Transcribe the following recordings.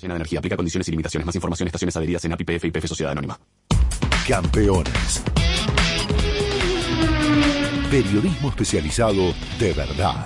Llena de energía. Aplica condiciones y limitaciones. Más información. Estaciones adheridas en API, PF y PF Sociedad Anónima. Campeones. Periodismo especializado de verdad.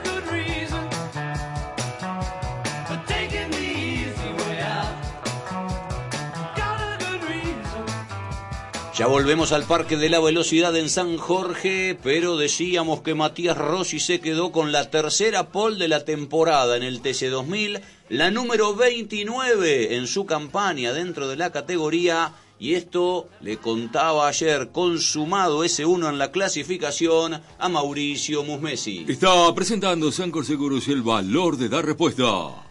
Ya volvemos al Parque de la Velocidad en San Jorge, pero decíamos que Matías Rossi se quedó con la tercera pole de la temporada en el TC2000, la número 29 en su campaña dentro de la categoría, y esto le contaba ayer, consumado S1 en la clasificación, a Mauricio Musmesi. Está presentando Sancor Seguros el valor de dar respuesta.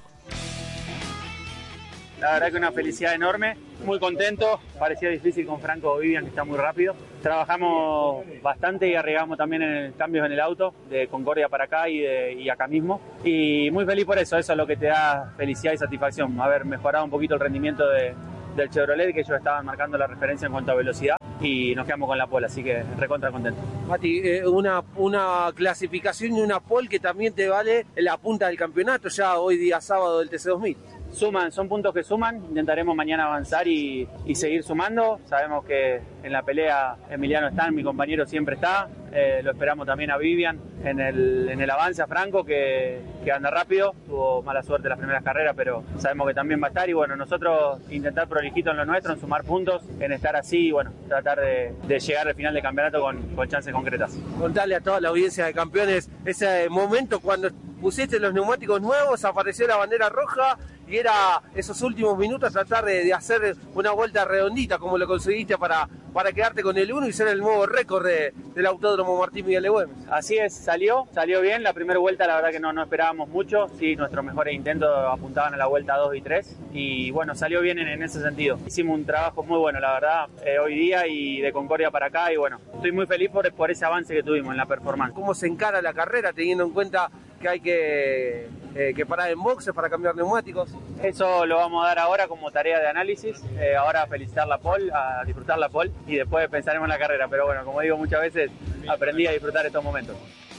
La verdad que una felicidad enorme, muy contento, parecía difícil con Franco Vivian, que está muy rápido. Trabajamos bastante y arriesgamos también en cambios en el auto, de Concordia para acá y acá mismo. Y muy feliz por eso, eso es lo que te da felicidad y satisfacción, haber mejorado un poquito el rendimiento del Chevrolet, que ellos estaban marcando la referencia en cuanto a velocidad, y nos quedamos con la pole, así que recontra contento. Mati, una clasificación y una pole que también te vale la punta del campeonato ya hoy día sábado del TC2000. Suman, son puntos que suman, intentaremos mañana avanzar y seguir sumando. Sabemos que en la pelea Emiliano está, mi compañero siempre está, lo esperamos también a Vivian en el avance, a Franco que anda rápido, tuvo mala suerte en las primeras carreras, pero sabemos que también va a estar, y bueno, nosotros intentar prolijito en lo nuestro, en sumar puntos, en estar así y bueno, tratar de llegar al final del campeonato con chances concretas. Contarle a toda la audiencia de campeones ese momento cuando pusiste los neumáticos nuevos, apareció la bandera roja y era esos últimos minutos tratar de hacer una vuelta redondita como lo conseguiste para quedarte con el 1 y ser el nuevo récord del Autódromo Martín Miguel de Güemes. Así es, salió bien, la primera vuelta la verdad que no esperábamos mucho, sí, nuestros mejores intentos apuntaban a la vuelta 2 y 3 y bueno, salió bien en ese sentido. Hicimos un trabajo muy bueno la verdad hoy día y de Concordia para acá, y bueno, estoy muy feliz por ese avance que tuvimos en la performance. ¿Cómo se encara la carrera teniendo en cuenta que hay que parar en boxes para cambiar neumáticos? Eso lo vamos a dar ahora como tarea de análisis, ahora felicitar la pole, a disfrutar la pole y después pensaremos en la carrera, pero bueno, como digo muchas veces, aprendí a disfrutar estos momentos.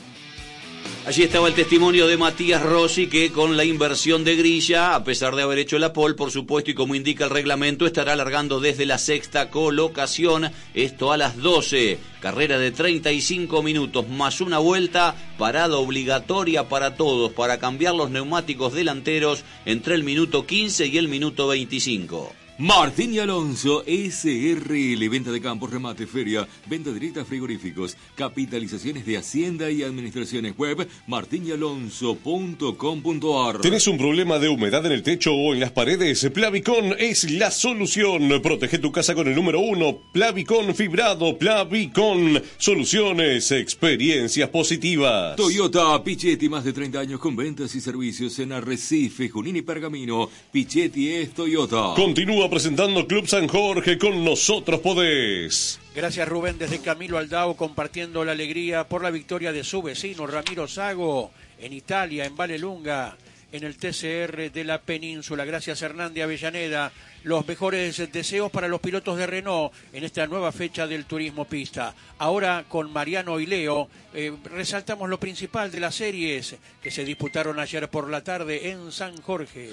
Allí estaba el testimonio de Matías Rossi, que con la inversión de grilla, a pesar de haber hecho la pole, por supuesto, y como indica el reglamento, estará largando desde la sexta colocación, esto a las 12. Carrera de 35 minutos más una vuelta, parada obligatoria para todos, para cambiar los neumáticos delanteros entre el minuto 15 y el minuto 25. Martín y Alonso, SRL, venta de campos, remate, feria, venta directa, frigoríficos, capitalizaciones de Hacienda y Administraciones, web martinyalonso.com.ar. ¿Tenés un problema de humedad en el techo o en las paredes? Plavicon es la solución. Protege tu casa con el número 1, Plavicon Fibrado. Plavicon, soluciones, experiencias positivas. Toyota Pichetti, más de 30 años con ventas y servicios en Arrecife, Junín y Pergamino. Pichetti es Toyota. Continúa presentando Club San Jorge, con nosotros podés. Gracias Rubén, desde Camilo Aldao, compartiendo la alegría por la victoria de su vecino Ramiro Sago en Italia, en Vallelunga, en el TCR de la Península. Gracias Hernández Avellaneda, los mejores deseos para los pilotos de Renault en esta nueva fecha del Turismo Pista. Ahora con Mariano y Leo resaltamos lo principal de las series que se disputaron ayer por la tarde en San Jorge.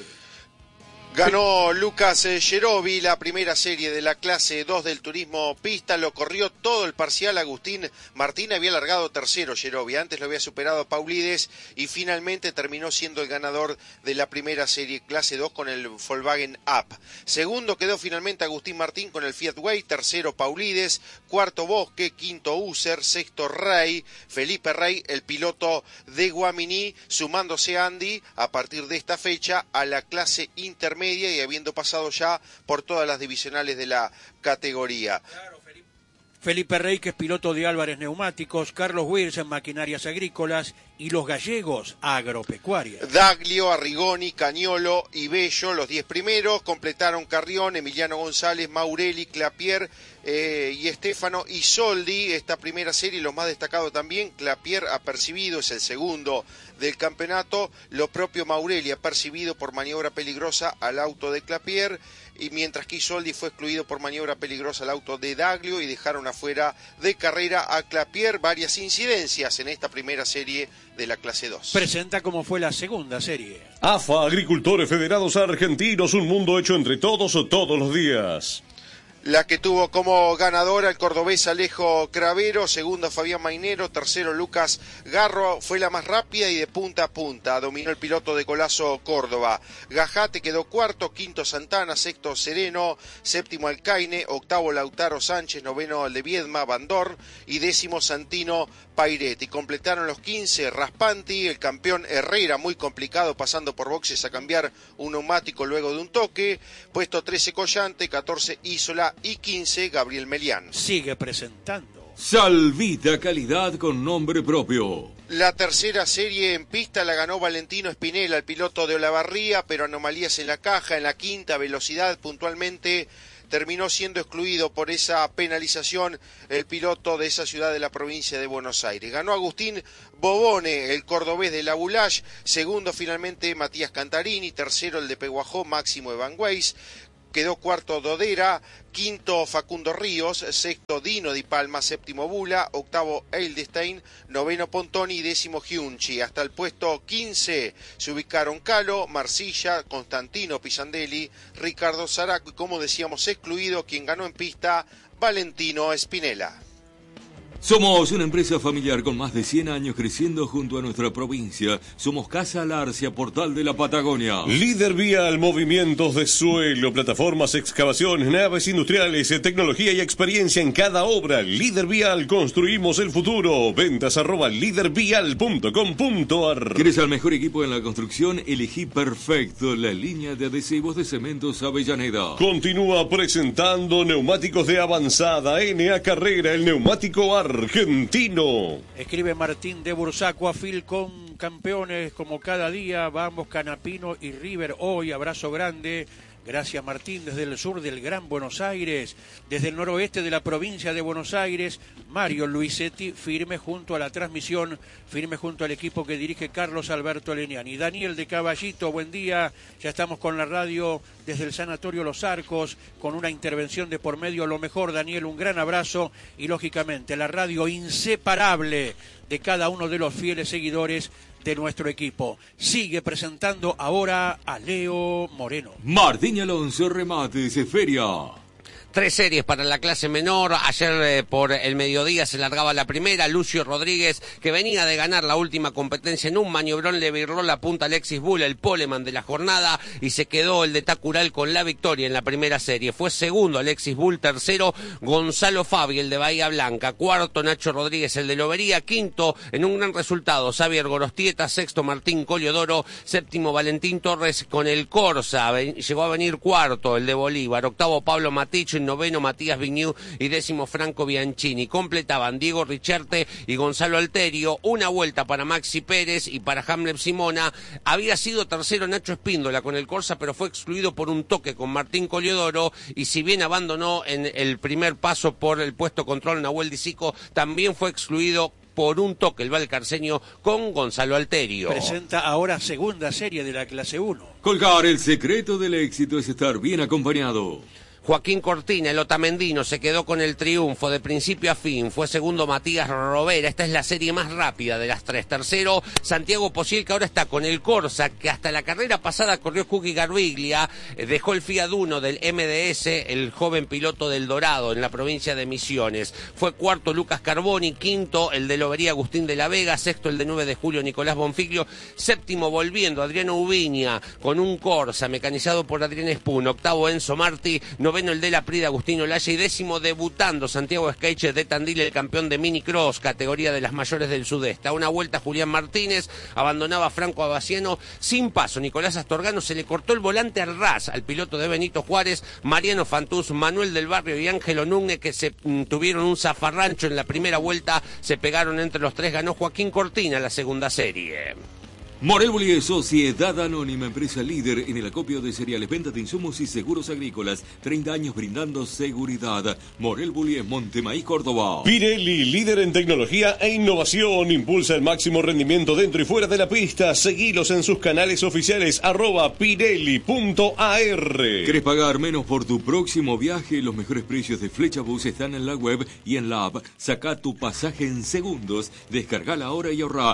Ganó Lucas Gerovi la primera serie de la clase 2 del Turismo Pista, lo corrió todo el parcial Agustín Martín, había largado tercero Gerovi, antes lo había superado a Paulides y finalmente terminó siendo el ganador de la primera serie clase 2 con el Volkswagen Up. Segundo quedó finalmente Agustín Martín con el Fiat Way, tercero Paulides, cuarto Bosque, quinto User, sexto Rey, Felipe Rey, el piloto de Guaminí, sumándose Andy a partir de esta fecha a la clase intermedia y habiendo pasado ya por todas las divisionales de la categoría. Felipe Rey, que es piloto de Álvarez Neumáticos, Carlos Wirz en Maquinarias Agrícolas y los gallegos Agropecuaria. Daglio, Arrigoni, Cañolo y Bello, los 10 primeros, completaron Carrión, Emiliano González, Maurelli, Clapier y Estefano Isoldi. Esta primera serie, lo más destacado también, Clapier apercibido, es el segundo del campeonato, lo propio Maurelli apercibido por maniobra peligrosa al auto de Clapier, y mientras que Isoldi fue excluido por maniobra peligrosa al auto de Daglio y dejaron afuera de carrera a Clapier. Varias incidencias en esta primera serie de la clase 2. Presenta cómo fue la segunda serie. AFA, Agricultores Federados Argentinos, un mundo hecho entre todos los días. La que tuvo como ganadora el cordobés Alejo Cravero, segundo Fabián Mainero, tercero Lucas Garro, fue la más rápida y de punta a punta, dominó el piloto de Golazo Córdoba. Gajate quedó cuarto, quinto Santana, sexto Sereno, séptimo Alcaine, octavo Lautaro Sánchez, noveno Leviedma Bandor y décimo Santino Pairetti. Completaron los 15 Raspanti, el campeón Herrera, muy complicado pasando por boxes a cambiar un neumático luego de un toque, puesto 13 Collante, 14 Isola y 15 Gabriel Melián. Sigue presentando Salvita, calidad con nombre propio. La tercera serie en pista la ganó Valentino Spinella, el piloto de Olavarría, pero anomalías en la caja. En la quinta velocidad puntualmente terminó siendo excluido por esa penalización el piloto de esa ciudad de la provincia de Buenos Aires. Ganó Agustín Bobone, el cordobés de la Boulage, segundo finalmente Matías Cantarini, tercero el de Peguajó, Máximo Evangueis. Quedó cuarto Dodera, quinto Facundo Ríos, sexto Dino Di Palma, séptimo Bula, octavo Eildestein, noveno Pontoni y décimo Giunchi. Hasta el puesto 15 se ubicaron Calo, Marcilla, Constantino Pisandelli, Ricardo Zaraco y, como decíamos, excluido quien ganó en pista, Valentino Spinella. Somos una empresa familiar con más de 100 años creciendo junto a nuestra provincia. Somos Casa Larcia, Portal de la Patagonia. Líder vial, movimientos de suelo, plataformas, excavaciones, naves industriales, tecnología y experiencia en cada obra. Líder vial, construimos el futuro. Ventas @lidervial.com.ar. ¿Quieres al mejor equipo en la construcción? Elegí perfecto la línea de adhesivos de Cementos Avellaneda. Continúa presentando neumáticos de avanzada. NA Carrera, el neumático argentino. Escribe Martín de Bursaco, Afil con campeones como cada día. Vamos Canapino y River hoy. Abrazo grande. Gracias Martín, desde el sur del Gran Buenos Aires, desde el noroeste de la provincia de Buenos Aires, Mario Luisetti, firme junto a la transmisión, firme junto al equipo que dirige Carlos Alberto Leniani. Daniel de Caballito, buen día, ya estamos con la radio desde el Sanatorio Los Arcos, con una intervención de por medio, lo mejor Daniel, un gran abrazo y lógicamente la radio inseparable de cada uno de los fieles seguidores de nuestro equipo. Sigue presentando ahora a Leo Moreno. Martín Alonso, Remates, Feria. 3 series para la clase menor. Ayer por el mediodía se largaba la primera. Lucio Rodríguez, que venía de ganar la última competencia en un maniobrón, le virró la punta a Alexis Bull, el poleman de la jornada, y se quedó el de Tacural con la victoria en la primera serie. Fue segundo Alexis Bull, tercero Gonzalo Fabi, el de Bahía Blanca, cuarto Nacho Rodríguez, el de Lobería, quinto en un gran resultado Xavier Gorostieta, sexto Martín Coliodoro, séptimo Valentín Torres con el Corsa, llegó a venir cuarto el de Bolívar, octavo Pablo Maticho, noveno Matías Vignew y décimo Franco Bianchini. Completaban Diego Richerte y Gonzalo Alterio. Una vuelta para Maxi Pérez y para Hamlet Simona. Había sido tercero Nacho Espíndola con el Corsa, pero fue excluido por un toque con Martín Coliodoro, y si bien abandonó en el primer paso por el puesto control Nahuel Disico, también fue excluido por un toque el valcarceño con Gonzalo Alterio. Presenta ahora segunda serie de la clase 1. Colgar, el secreto del éxito es estar bien acompañado. Joaquín Cortina, el otamendino, se quedó con el triunfo de principio a fin. Fue segundo Matías Rovera. Esta es la serie más rápida de las 3. Tercero, Santiago Posiel, que ahora está con el Corsa, que hasta la carrera pasada corrió Cookie Garbiglia. Dejó el Fiat Uno del MDS, el joven piloto del Dorado, en la provincia de Misiones. Fue cuarto Lucas Carboni, quinto el de Lobería Agustín de la Vega, sexto el de 9 de julio Nicolás Bonfiglio, séptimo volviendo Adriano Ubiña con un Corsa mecanizado por Adrián Espun, octavo Enzo Marti, noveno el de la Prida Agustín Olaya y décimo debutando Santiago Sketcher de Tandil, el campeón de Mini Cross, categoría de las mayores del sudeste. A una vuelta Julián Martínez, abandonaba Franco Abacieno sin paso. Nicolás Astorgano, se le cortó el volante al ras al piloto de Benito Juárez, Mariano Fantús, Manuel del Barrio y Ángelo Núñez, que se tuvieron un zafarrancho en la primera vuelta, se pegaron entre los tres. Ganó Joaquín Cortina la segunda serie. Morel Bullies, Sociedad Anónima, empresa líder en el acopio de cereales, venta de insumos y seguros agrícolas. 30 años brindando seguridad. Morel Bullies, Montemaíz, Córdoba. Pirelli, líder en tecnología e innovación, impulsa el máximo rendimiento dentro y fuera de la pista. Seguilos en sus canales oficiales, @pirelli.ar. ¿Querés pagar menos por tu próximo viaje? Los mejores precios de Flechabus están en la web y en la app. Saca tu pasaje en segundos, descargala ahora y ahorrá.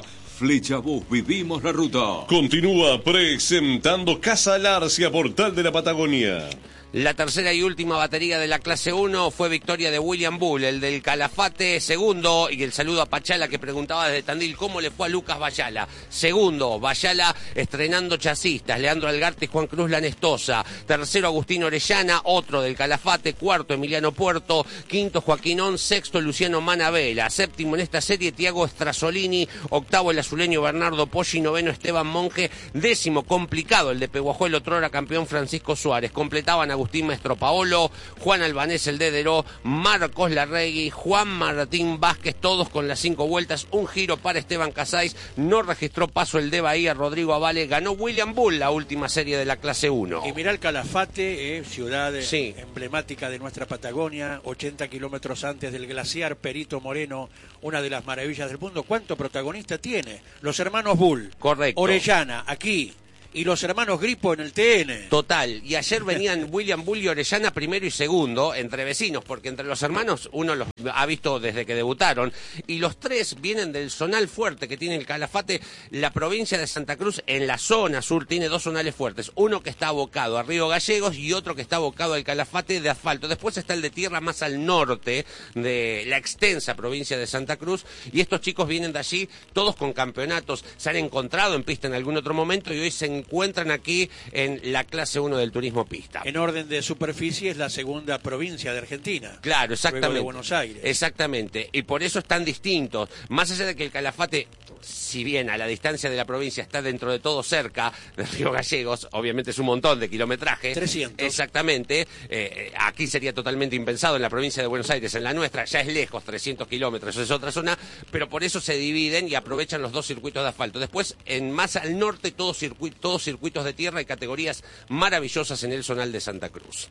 Flecha Bus, vivimos la ruta. Continúa presentando Casa Larcia, Portal de la Patagonia. La tercera y última batería de la clase 1 fue victoria de William Bull, el del Calafate, segundo, y el saludo a Pachala que preguntaba desde Tandil cómo le fue a Lucas Bayala. Segundo, Bayala estrenando chasistas, Leandro Algarte y Juan Cruz Lanestosa. Tercero, Agustín Orellana, otro del Calafate. Cuarto, Emiliano Puerto. Quinto, Joaquinón. Sexto, Luciano Manabela. Séptimo en esta serie, Tiago Strasolini. Octavo, el azuleño Bernardo Poggi. Noveno, Esteban Monge. Décimo, complicado, el de Peguajó, otrora campeón Francisco Suárez. Completaban Agustín Maestropaolo, Juan Albanés el Dedero, Marcos Larregui, Juan Martín Vázquez, todos con las 5 vueltas. Un giro para Esteban Casais, no registró paso el de Bahía. Rodrigo Avale, ganó William Bull la última serie de la clase 1. Y mirá el Calafate, ciudad emblemática de nuestra Patagonia, 80 kilómetros antes del glaciar Perito Moreno, una de las maravillas del mundo. ¿Cuánto protagonista tiene? Los hermanos Bull. Correcto. Orellana, aquí. Y los hermanos Gripo en el TN. Total, y ayer venían William Bull y Orellana primero y segundo, entre vecinos, porque entre los hermanos uno los ha visto desde que debutaron, y los tres vienen del zonal fuerte que tiene el Calafate. La provincia de Santa Cruz, en la zona sur, tiene 2 zonales fuertes, uno que está abocado a Río Gallegos y otro que está abocado al Calafate de asfalto. Después está el de tierra más al norte de la extensa provincia de Santa Cruz, y estos chicos vienen de allí, todos con campeonatos, se han encontrado en pista en algún otro momento y hoy se encuentran aquí en la clase 1 del turismo pista. En orden de superficie es la segunda provincia de Argentina. Claro, exactamente. Luego de Buenos Aires. Exactamente, y por eso están distintos. Más allá de que el Calafate, si bien a la distancia de la provincia está dentro de todo cerca de Río Gallegos, obviamente es un montón de kilometraje. 300. Exactamente. Aquí sería totalmente impensado en la provincia de Buenos Aires, en la nuestra ya es lejos, 300 kilómetros, es otra zona, pero por eso se dividen y aprovechan los 2 circuitos de asfalto. Después, más al norte, todos circuitos de tierra y categorías maravillosas en el zonal de Santa Cruz.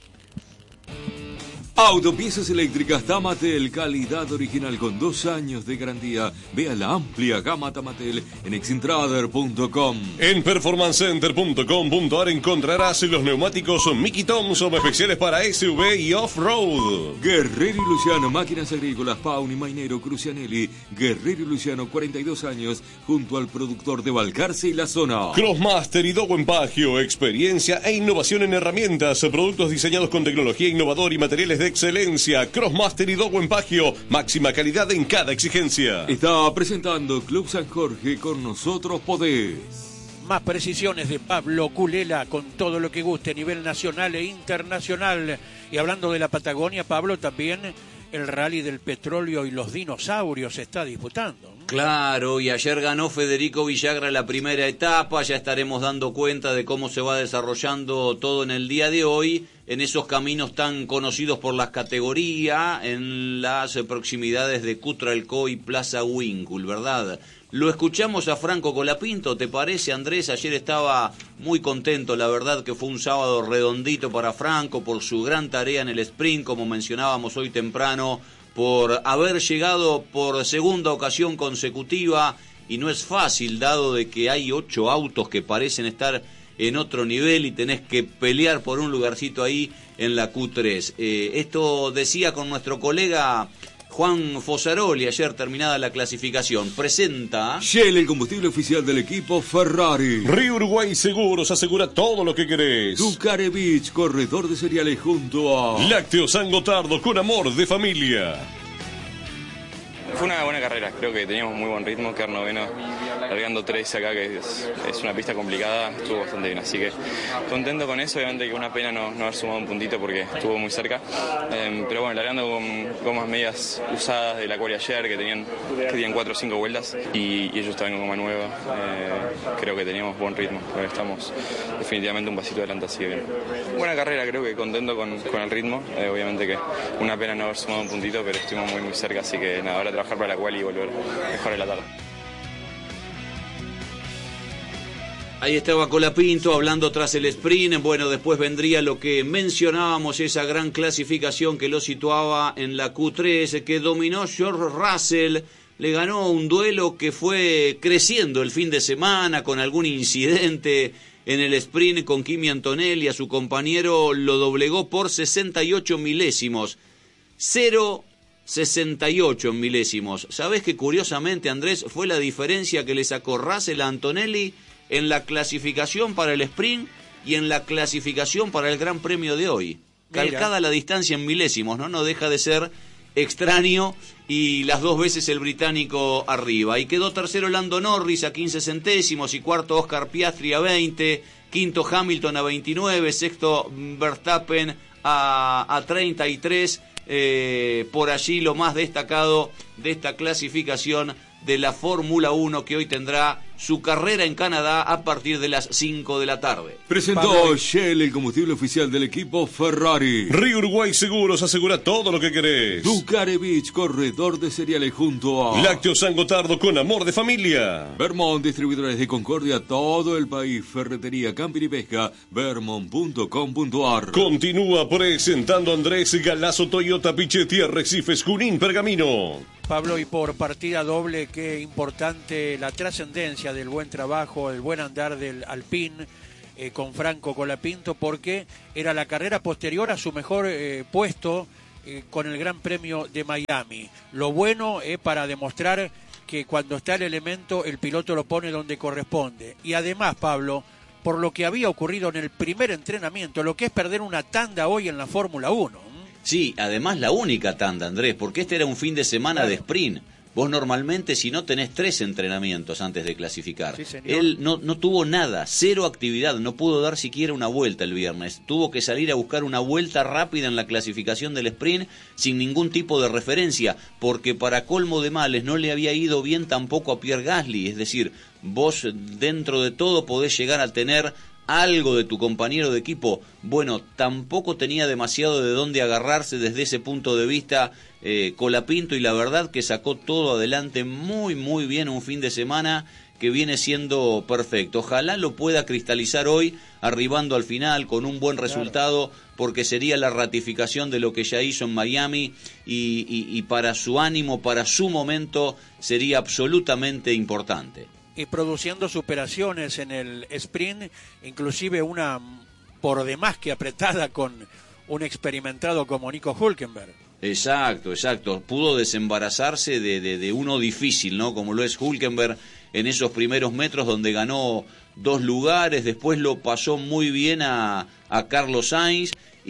Autopiezas eléctricas Tamatel, calidad original con 2 años de garantía. Vea la amplia gama Tamatel en exintrader.com. En performancecenter.com.ar encontrarás los neumáticos Mickey Thompson especiales para SUV y off-road. Guerrero y Luciano, máquinas agrícolas, Pauni, Mainero, Crucianelli. Guerrero y Luciano, 42 años, junto al productor de Balcarce y la zona. Crossmaster y Dogo Empagio, experiencia e innovación en herramientas, productos diseñados con tecnología innovadora y materiales de excelencia. Crossmaster y Dogo Empagio, máxima calidad en cada exigencia. Está presentando Club San Jorge, con nosotros podés. Más precisiones de Pablo Culela con todo lo que guste a nivel nacional e internacional. Y hablando de la Patagonia, Pablo, también el Rally del Petróleo y los Dinosaurios se está disputando. Claro, y ayer ganó Federico Villagra la primera etapa. Ya estaremos dando cuenta de cómo se va desarrollando todo en el día de hoy, en esos caminos tan conocidos por las categorías, en las proximidades de Cutralcó y Plaza Winkle, ¿verdad? Lo escuchamos a Franco Colapinto, ¿te parece, Andrés? Ayer estaba muy contento, la verdad que fue un sábado redondito para Franco por su gran tarea en el sprint, como mencionábamos hoy temprano, por haber llegado por segunda ocasión consecutiva, y no es fácil dado de que hay 8 autos que parecen estar en otro nivel y tenés que pelear por un lugarcito ahí en la Q3. Esto decía con nuestro colega Juan Fosaroli ayer terminada la clasificación. Presenta Shell, el combustible oficial del equipo Ferrari. Río Uruguay Seguros asegura todo lo que querés. Ducare Beach, corredor de cereales junto a Lácteos San Gotardo, con amor de familia. Fue una buena carrera, creo que teníamos muy buen ritmo, quedar noveno, largando 13 acá, que es una pista complicada, estuvo bastante bien, así que contento con eso. Obviamente que una pena no haber sumado un puntito porque estuvo muy cerca, pero bueno, largando con gomas medias usadas de la Quali ayer, que tenían 4 o 5 vueltas, y ellos estaban con goma nueva, creo que teníamos buen ritmo, estamos definitivamente un pasito adelante, así que bien. Buena carrera, creo que contento con el ritmo, obviamente que una pena no haber sumado un puntito, pero estuvimos muy cerca, así que nada, ahora trabajar para la Quali y volver mejor en la tarde. Ahí estaba Colapinto hablando tras el sprint. Bueno, después vendría lo que mencionábamos, esa gran clasificación que lo situaba en la Q3, que dominó George Russell. Le ganó un duelo que fue creciendo el fin de semana con algún incidente en el sprint con Kimi Antonelli. A su compañero lo doblegó por 68 milésimos. 0 68 en milésimos. ¿Sabés que curiosamente, Andrés, fue la diferencia que le sacó Russell a Antonelli en la clasificación para el sprint y en la clasificación para el Gran Premio de hoy? Calcada la distancia en milésimos, ¿no? No deja de ser extraño, y las dos veces el británico arriba. Y quedó tercero Lando Norris a 15 centésimos y cuarto Oscar Piastri a 20, quinto Hamilton a 29, sexto Verstappen a 33. Por allí lo más destacado de esta clasificación de la Fórmula 1, que hoy tendrá su carrera en Canadá a partir de las 5 de la tarde. Presentó Shell, el combustible oficial del equipo Ferrari. Río Uruguay Seguros, asegura todo lo que querés. Ducarevich, corredor de cereales junto a Lácteos San Gotardo, con amor de familia. Vermont, distribuidores de Concordia, todo el país. Ferretería, camping y pesca, vermont.com.ar. Continúa presentando Andrés Galazo, Toyota, Pichetti, Arrecifes, Junín, Pergamino. Pablo, y por partida doble, qué importante la trascendencia del buen trabajo, el buen andar del Alpine con Franco Colapinto, porque era la carrera posterior a su mejor puesto con el Gran Premio de Miami. Lo bueno es para demostrar que cuando está el elemento, el piloto lo pone donde corresponde. Y además, Pablo, por lo que había ocurrido en el primer entrenamiento, lo que es perder una tanda hoy en la Fórmula 1. Sí, además la única tanda, Andrés, porque este era un fin de semana de sprint. Vos normalmente, si no, tenés 3 entrenamientos antes de clasificar. Sí, él no tuvo nada, 0 actividad, no pudo dar siquiera una vuelta el viernes. Tuvo que salir a buscar una vuelta rápida en la clasificación del sprint sin ningún tipo de referencia, porque para colmo de males no le había ido bien tampoco a Pierre Gasly. Es decir, vos dentro de todo podés llegar a tener algo de tu compañero de equipo. Bueno, tampoco tenía demasiado de dónde agarrarse desde ese punto de vista Colapinto, y la verdad que sacó todo adelante muy muy bien, un fin de semana que viene siendo perfecto. Ojalá lo pueda cristalizar hoy, arribando al final con un buen resultado, porque sería la ratificación de lo que ya hizo en Miami, y para su ánimo, para su momento, sería absolutamente importante. Y produciendo superaciones en el sprint, inclusive una por demás que apretada con un experimentado como Nico Hülkenberg. Exacto. Pudo desembarazarse de uno difícil, ¿no? Como lo es Hülkenberg en esos primeros metros, donde ganó 2 lugares, después lo pasó muy bien a Carlos Sainz,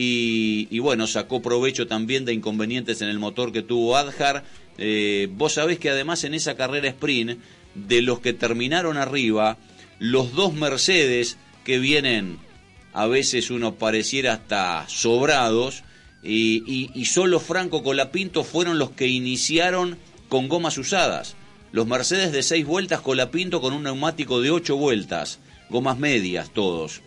y bueno, sacó provecho también de inconvenientes en el motor que tuvo Adjar. Vos sabés que además en esa carrera sprint, de los que terminaron arriba, los 2 Mercedes, que vienen, a veces uno pareciera hasta sobrados, y solo Franco Colapinto fueron los que iniciaron con gomas usadas. Los Mercedes de 6 vueltas, Colapinto con un neumático de 8 vueltas, gomas medias todos.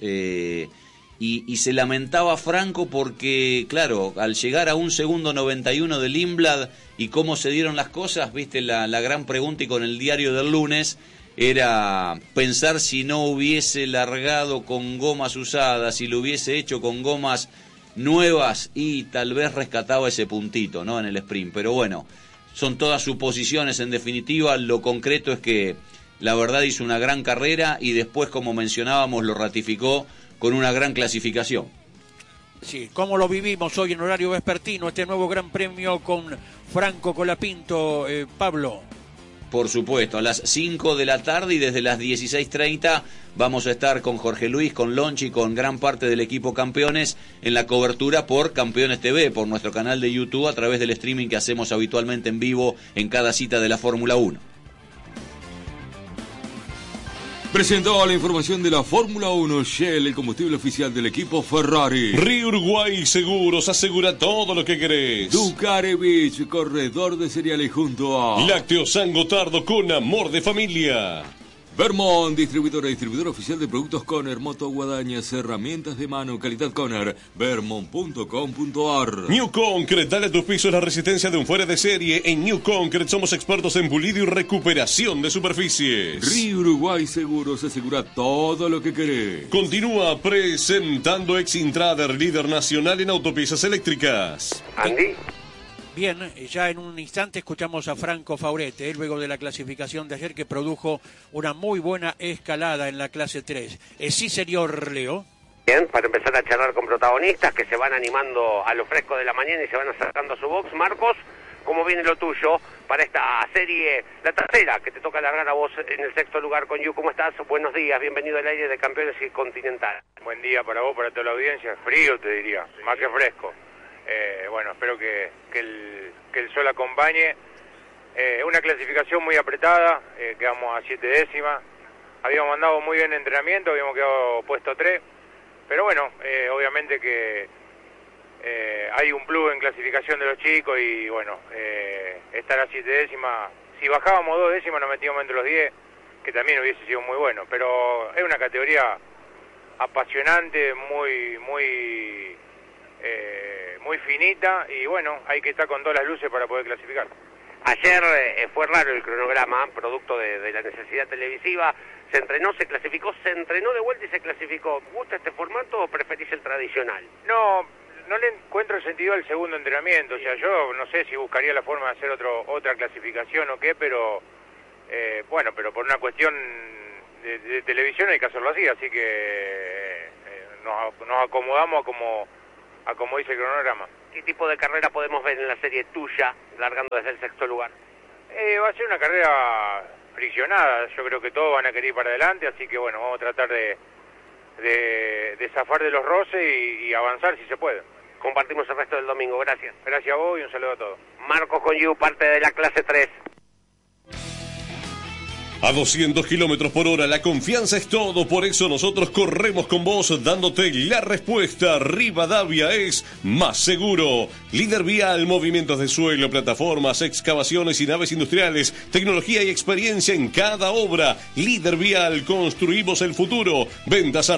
Y se lamentaba Franco porque, claro, al llegar a 1 segundo 91 del Lindblad y cómo se dieron las cosas, viste, la gran pregunta, y con el diario del lunes, era pensar si no hubiese largado con gomas usadas, si lo hubiese hecho con gomas nuevas, y tal vez rescataba ese puntito, ¿no?, en el sprint. Pero bueno, son todas suposiciones. En definitiva, lo concreto es que la verdad hizo una gran carrera, y después, como mencionábamos, lo ratificó con una gran clasificación. Sí, ¿cómo lo vivimos hoy en horario vespertino, este nuevo Gran Premio con Franco Colapinto, Pablo? Por supuesto, a las 5 de la tarde, y desde las 16:30 vamos a estar con Jorge Luis, con Lonchi, con gran parte del equipo Campeones en la cobertura por Campeones TV, por nuestro canal de YouTube, a través del streaming que hacemos habitualmente en vivo en cada cita de la Fórmula 1. Presentó la información de la Fórmula 1, Shell, el combustible oficial del equipo Ferrari. Río Uruguay Seguros, asegura todo lo que querés. Ducarevich, corredor de cereales junto a Lácteos San Gotardo, con amor de familia. Vermont, distribuidor oficial de productos Conner, moto, guadañas, herramientas de mano, calidad Conner, vermont.com.ar. New Concrete, dale a tus pisos la resistencia de un fuera de serie. En New Concrete somos expertos en pulido y recuperación de superficies. Río Uruguay Seguros, asegura todo lo que querés. Continúa presentando Exintrader, líder nacional en autopiezas eléctricas. Andy. Bien, ya en un instante escuchamos a Franco Faurete, luego de la clasificación de ayer, que produjo una muy buena escalada en la clase 3. Sí, señor Leo. Bien, para empezar a charlar con protagonistas que se van animando a lo fresco de la mañana y se van acercando a su box. Marcos, cómo viene lo tuyo para esta serie, la tercera, que te toca largar a vos en el sexto lugar con You. ¿Cómo estás? Buenos días, bienvenido al aire de Campeones y Continental. Buen día para vos, para toda la audiencia. Frío, te diría, más que fresco. Bueno, espero que el sol acompañe. Una clasificación muy apretada, quedamos a 7 décimas. Habíamos andado muy bien en entrenamiento, habíamos quedado puesto 3. Pero bueno, obviamente que hay un plus en clasificación de los chicos y bueno, estar a 7 décimas. Si bajábamos 2 décimas nos metíamos entre los 10, que también hubiese sido muy bueno. Pero es una categoría apasionante, muy finita y bueno, hay que estar con todas las luces para poder clasificar. Ayer fue raro el cronograma, producto de la necesidad televisiva. Se entrenó, se clasificó, se entrenó de vuelta y se clasificó. ¿Gusta este formato o preferís el tradicional? No le encuentro sentido al segundo entrenamiento. O sea, yo no sé si buscaría la forma de hacer otra clasificación o qué, pero bueno, pero por una cuestión de televisión hay que hacerlo así que nos acomodamos a como dice el cronograma. ¿Qué tipo de carrera podemos ver en la serie tuya, largando desde el sexto lugar? Va a ser una carrera friccionada, yo creo que todos van a querer ir para adelante, así que bueno, vamos a tratar de zafar de los roces y avanzar si se puede. Compartimos el resto del domingo, gracias. Gracias a vos y un saludo a todos. Marcos con You, parte de la clase 3. A 200 kilómetros por hora, la confianza es todo, por eso nosotros corremos con vos dándote la respuesta. Rivadavia es más seguro. Líder vial, movimientos de suelo, plataformas, excavaciones y naves industriales, tecnología y experiencia en cada obra. Líder vial, construimos el futuro. Ventas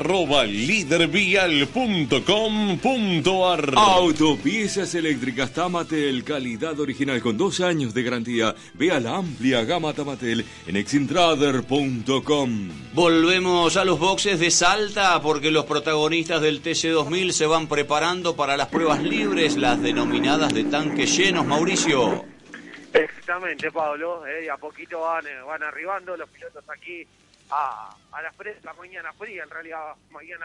@lidervial.com.ar. Autopiezas eléctricas Tamatel, calidad original con 2 años de garantía. Vea la amplia gama Tamatel en exintrader.com. Volvemos a los boxes de Salta porque los protagonistas del TC2000 se van preparando para las pruebas libres, las denominadas de tanques llenos. Mauricio. Exactamente, Pablo, y a poquito van arribando los pilotos aquí a la mañana fría, en realidad mañana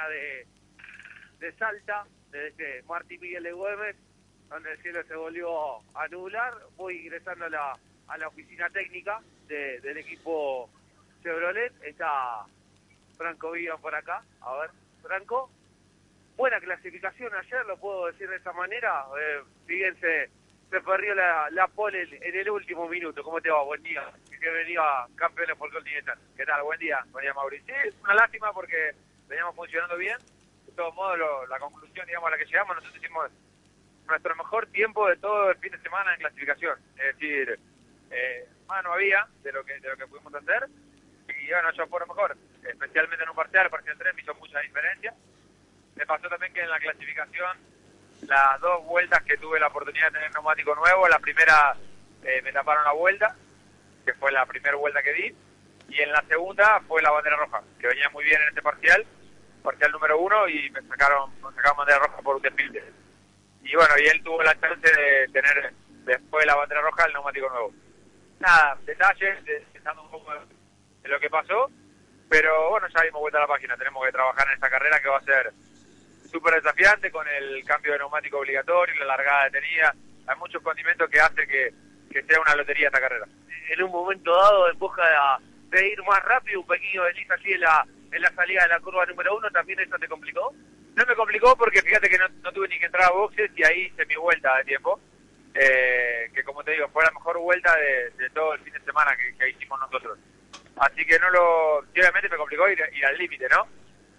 de Salta, desde Martín Miguel de Güemes, donde el cielo se volvió a nublar. Voy ingresando a la oficina técnica del equipo Chevrolet. Está Franco Villa por acá. A ver, Franco, buena clasificación ayer, lo puedo decir de esa manera. Fíjense, se perdió la pole en el último minuto. ¿Cómo te va? Buen día. Que venía Campeones por Continental. ¿Qué tal? Buen día, Mauricio. Sí, es una lástima porque veníamos funcionando bien. De todos modos, la conclusión, digamos, a la que llegamos, nosotros hicimos nuestro mejor tiempo de todo el fin de semana en clasificación. Es decir, más no había de lo que pudimos hacer, y bueno, yo por lo mejor, especialmente en un parcial 3 me hizo mucha diferencia. Me pasó también que en la clasificación, las 2 vueltas que tuve la oportunidad de tener neumático nuevo, la primera me taparon la vuelta, que fue la primera vuelta que di, y en la segunda fue la bandera roja, que venía muy bien en este parcial número 1, y me sacaron bandera roja por un despilde. Y bueno, y él tuvo la chance de tener después de la bandera roja el neumático nuevo. Nada, detalles, pensando un poco de lo que pasó, pero bueno, ya dimos vuelta a la página. Tenemos que trabajar en esta carrera que va a ser súper desafiante con el cambio de neumático obligatorio, la largada detenida. Hay muchos condimentos que hace que sea una lotería esta carrera. En un momento dado, en busca de ir más rápido, un pequeño desliz así en la salida de la curva número 1, ¿también eso te complicó? No me complicó porque fíjate que no tuve ni que entrar a boxes y ahí hice mi vuelta de tiempo. Que como te digo, fue la mejor vuelta de todo el fin de semana que hicimos nosotros. Así que obviamente me complicó ir al límite, ¿no?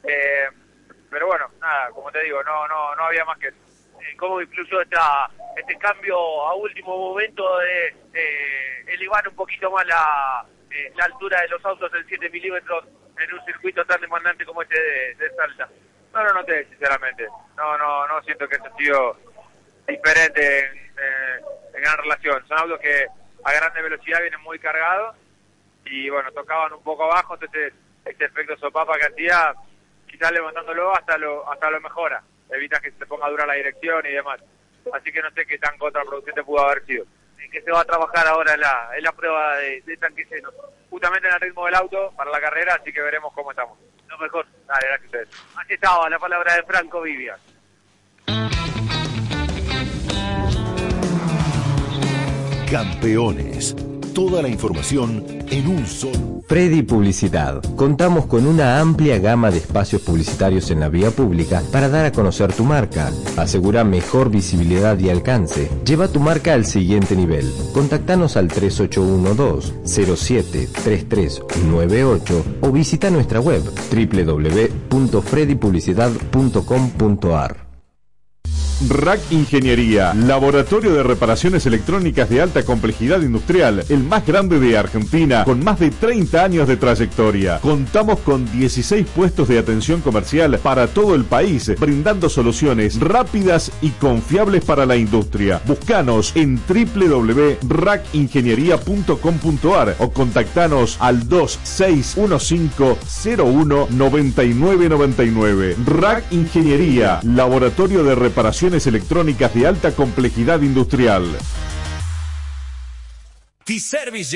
Pero bueno, nada, como te digo, no había más que eso. ¿Cómo influyó este cambio a último momento de elevar un poquito más la altura de los autos en 7 milímetros en un circuito tan demandante como este de Salta? No lo noté, sinceramente. No siento que eso ha sido diferente en gran relación. Son autos que a grande velocidad vienen muy cargados y bueno, tocaban un poco abajo, entonces este efecto sopapa que hacía, quizás levantándolo hasta lo mejora, evita que se ponga dura la dirección y demás. Así que no sé qué tan contraproducente pudo haber sido. Que se va a trabajar ahora en la prueba de tanque lleno, justamente en el ritmo del auto para la carrera, así que veremos cómo estamos. Lo mejor. Dale, gracias a ustedes. Así estaba la palabra de Franco Vivia. Campeones. Toda la información en un solo. Freddy Publicidad. Contamos con una amplia gama de espacios publicitarios en la vía pública para dar a conocer tu marca. Asegura mejor visibilidad y alcance. Lleva tu marca al siguiente nivel. Contactanos al 3812-073398 o visita nuestra web www.freddypublicidad.com.ar. RAC Ingeniería, laboratorio de reparaciones electrónicas de alta complejidad industrial, el más grande de Argentina, con más de 30 años de trayectoria. Contamos con 16 puestos de atención comercial para todo el país, brindando soluciones rápidas y confiables para la industria. Búscanos en www.racingeniería.com.ar o contactanos al 2615019999. RAC Ingeniería, laboratorio de reparaciones electrónicas de alta complejidad industrial. T-Service